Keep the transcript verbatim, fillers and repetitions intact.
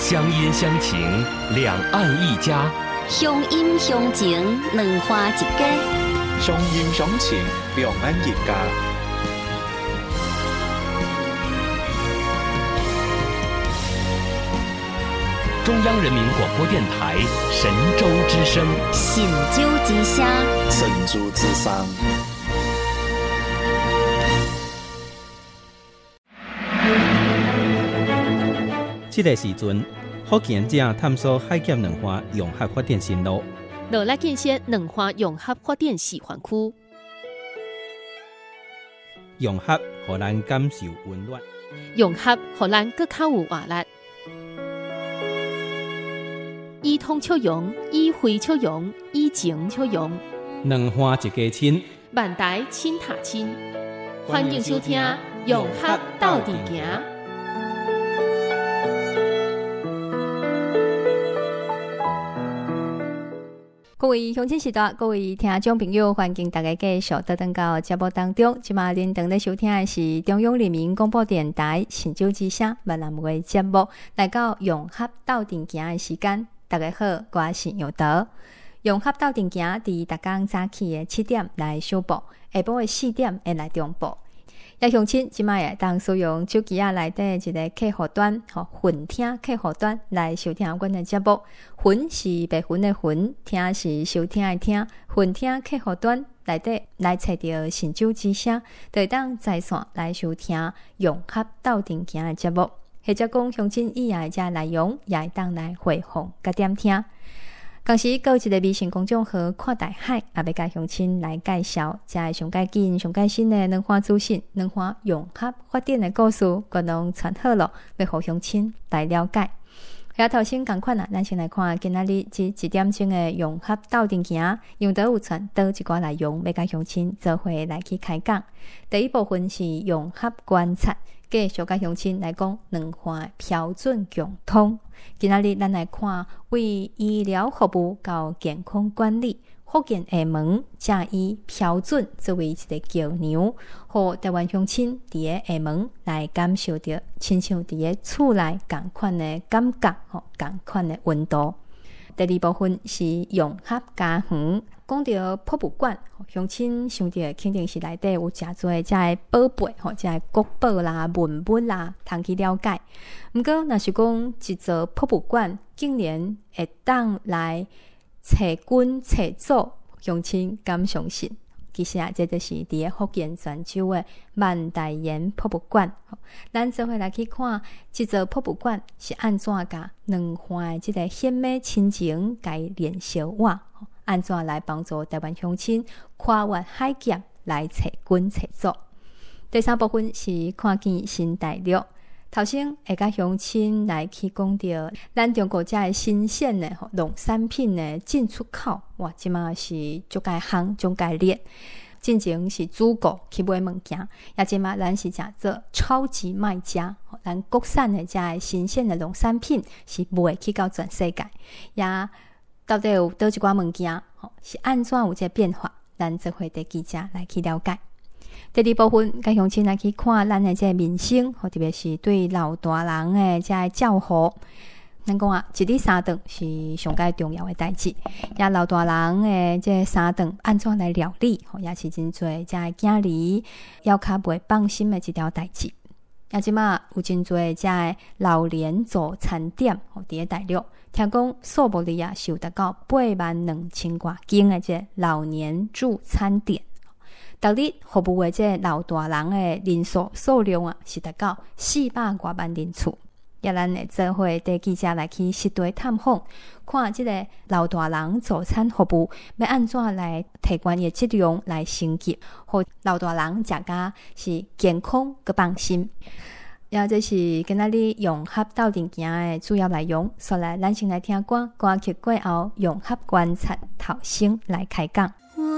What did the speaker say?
乡音乡情，两岸一家。 乡音乡情，两花一家。 乡音乡情，两岸一家。 中央人民广播电台神州之声， 神州之声， 神州之声。 这个时阵，福建者探索海峡两岸融合发展新路， 落来建设两岸融合发展示范区。 融合互咱感受温暖， 融合互咱更较有活力。以通促融，以惠促融，以情促融。 两岸一家亲， 万代亲塔亲。欢迎收听《融合斗阵行》。 各位乡亲时代，各位听众朋友，欢迎大家继续倒转到节目当中。今麦恁当咧收听的是中央人民广播电台神州之声闽南话节目，来到融合斗阵行的时间。大家好，我是杨桃。融合斗阵行伫逐天早起的七点来首播，下晡的四点会来中播。也乡亲即摆会当使用手机仔内底一个客户端，吼混听客户端来收听阮的节目。混是白混的混，听是收听的听。混听客户端内底来找到神州之声，就会当在线来收听融合斗阵行的节目。或者讲乡亲以外的内容，也会当来回放甲点听。同时，还有一个微信公众号“看大海”，也要甲乡亲来介绍，这上解紧、上解新的两岸资讯、两岸融合发展的故事，全拢传好了，要互乡亲来了解。遐头先同款啊，咱先来看今仔日即一点钟的融合斗阵行，用倒有传倒一寡内容，要甲乡亲做伙来去开讲。第一部分是融合观察。继续甲乡亲来讲两岸标准共通。今仔日咱来看为医疗服务到健康管理，福建厦门正以标准作为一个桥梁，互台湾乡亲伫个厦门来感受到亲像伫个厝内同款的感觉，吼，同款的温度。第二部分是融合家园。讲到博物馆，乡亲想到肯定是内底有诚侪遮个宝贝，吼，遮个国宝啦、文物啦，通去了解。毋过，若是讲一座博物馆竟然会当来找君找祖，乡亲敢相信？其实啊，这就是伫个福建泉州的万代岩博物馆。咱做伙来去看，这座博物馆是安怎甲两岸的这个鲜美亲情甲伊连相换。安怎来帮助台湾乡亲跨越海峡来找君找祖？第三部分是看见新大陆。头先会甲乡亲来去讲到咱中国遮的新鲜的农产品的进出口，哇，即马是足介夯、足介热。进前是主顾去买物件，也即马咱是诚做超级卖家。咱国产的遮的新鲜的农产品是卖去到全世界，也到底有倒一寡物件，是安怎有这变化？咱做伙的记者来去了解。第二部分，甲乡亲来去看咱的这民生，特别是对老大人的这照护。咱讲啊，一日三顿是上介重要的代志。也老大人的这三顿安怎来料理，也是真侪这囝儿要较袂放心的一条代志。也即马有真侪遮老年助餐点，伫个大陆，听讲数目里啊，是有达到八万两千外间的这老年助餐点。逐日服务的这老大人的人数数量啊，是达到四百外万人次。也咱会做伙带记者来去实地探访，看即个老大人助餐服务要安怎来提高伊的质量来升级，互老大人食甲是健康佮放心。也这是今仔日融合斗阵行的主要内容。所以咱先来听歌，歌曲过后融合观察头先来开讲。